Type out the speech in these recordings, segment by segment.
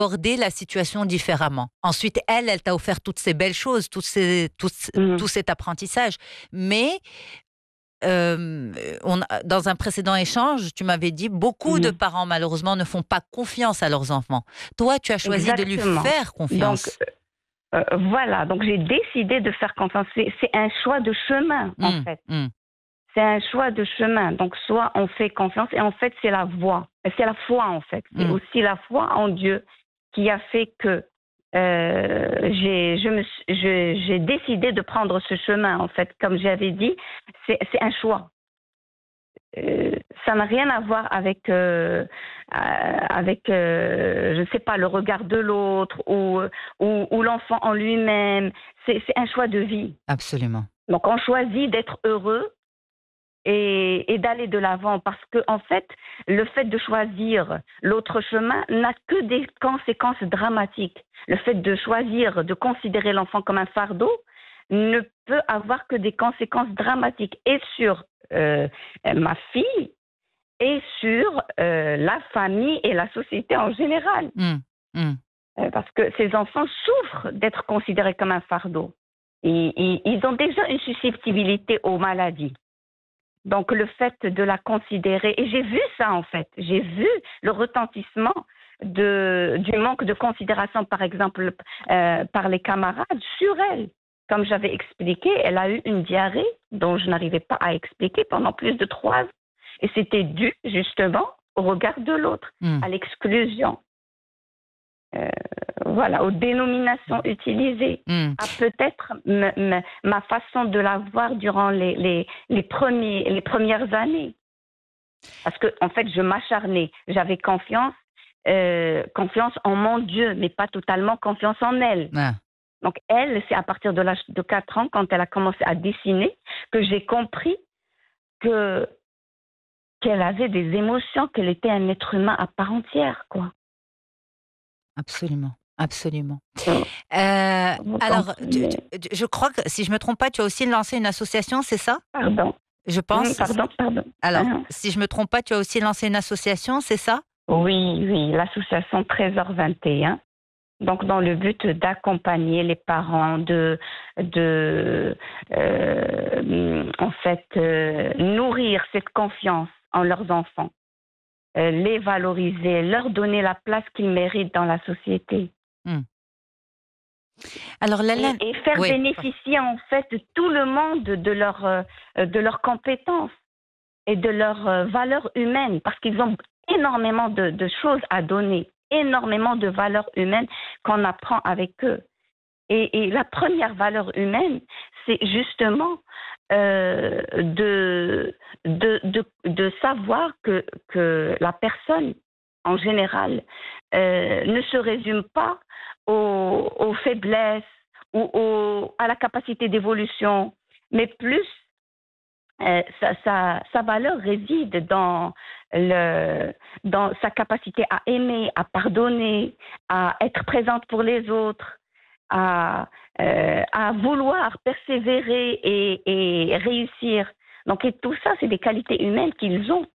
aborder la situation différemment. Ensuite, elle t'a offert toutes ces belles choses, tout cet apprentissage. Mais dans un précédent échange, tu m'avais dit beaucoup de parents, malheureusement, ne font pas confiance à leurs enfants. Toi, tu as choisi de lui faire confiance. Donc, voilà. Donc, j'ai décidé de faire confiance. C'est un choix de chemin, en fait. C'est un choix de chemin. Donc, soit on fait confiance, et en fait, c'est la voie. C'est la foi, en fait. C'est aussi la foi en Dieu qui a fait que j'ai décidé de prendre ce chemin, en fait. Comme j'avais dit, c'est un choix. Ça n'a rien à voir avec, je ne sais pas, le regard de l'autre ou l'enfant en lui-même. C'est un choix de vie. Absolument. Donc, on choisit d'être heureux et d'aller de l'avant, parce que en fait, le fait de choisir l'autre chemin n'a que des conséquences dramatiques. Le fait de choisir de considérer l'enfant comme un fardeau ne peut avoir que des conséquences dramatiques, et sur ma fille et sur la famille et la société en général. Parce que ces enfants souffrent d'être considérés comme un fardeau. Ils ont déjà une susceptibilité aux maladies. Donc, le fait de la considérer, et j'ai vu ça en fait, j'ai vu le retentissement du manque de considération, par exemple, par les camarades sur elle. Comme j'avais expliqué, elle a eu une diarrhée dont je n'arrivais pas à expliquer pendant plus de 3 ans. Et c'était dû justement au regard de l'autre, à l'exclusion. Voilà, aux dénominations utilisées, à peut-être ma façon de la voir durant les premières années. Parce que, en fait, je m'acharnais. J'avais confiance en mon Dieu, mais pas totalement confiance en elle. Donc, elle, c'est à partir de l'âge de 4 ans, quand elle a commencé à dessiner, que j'ai compris qu'elle avait des émotions, qu'elle était un être humain à part entière, quoi. Absolument. Absolument. Alors, je crois que, si je ne me trompe pas, tu as aussi lancé une association, c'est ça? Pardon. Je pense. Pardon. Alors, si je ne me trompe pas, tu as aussi lancé une association, c'est ça? Oui, l'association Trésor 21. Donc, dans le but d'accompagner les parents, en fait, nourrir cette confiance en leurs enfants, les valoriser, leur donner la place qu'ils méritent dans la société. Alors, et faire bénéficier en fait tout le monde de leurs compétences et de leurs valeurs humaines, parce qu'ils ont énormément de choses à donner, énormément de valeurs humaines qu'on apprend avec eux. Et la première valeur humaine, c'est justement de savoir que la personne, en général, ne se résume pas aux faiblesses ou à la capacité d'évolution, mais plus sa valeur réside dans sa capacité à aimer, à pardonner, à être présente pour les autres, à vouloir persévérer et réussir. Donc, et tout ça, c'est des qualités humaines qu'ils ont.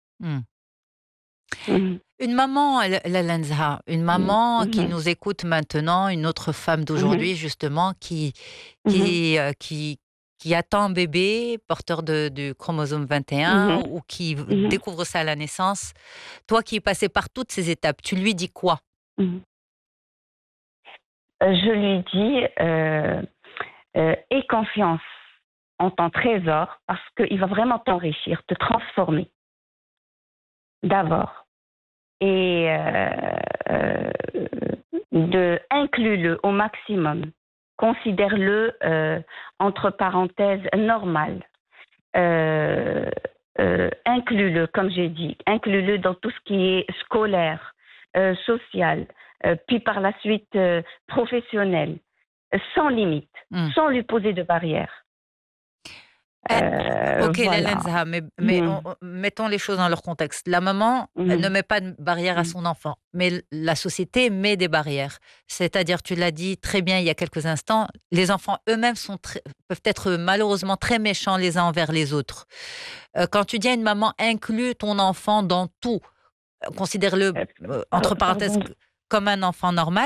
Une maman, Lalanza, une maman qui nous écoute maintenant, une autre femme d'aujourd'hui, justement, qui attend un bébé porteur du chromosome 21 ou qui découvre ça à la naissance. Toi qui es passée par toutes ces étapes, tu lui dis quoi? Je lui dis aie confiance en ton trésor, parce qu'il va vraiment t'enrichir, te transformer. D'abord. Et inclus-le au maximum. Considère-le, entre parenthèses, normal. Inclus-le, comme j'ai dit. Inclus-le dans tout ce qui est scolaire, social, puis par la suite professionnel, sans limite, sans lui poser de barrières. Ok, voilà. Lalanza, mais mettons les choses dans leur contexte. La maman ne met pas de barrière à son enfant, mais la société met des barrières. C'est-à-dire, tu l'as dit très bien il y a quelques instants, les enfants eux-mêmes peuvent être malheureusement très méchants les uns envers les autres. Quand tu dis à une maman, inclus ton enfant dans tout, considère-le, entre parenthèses, comme un enfant normal.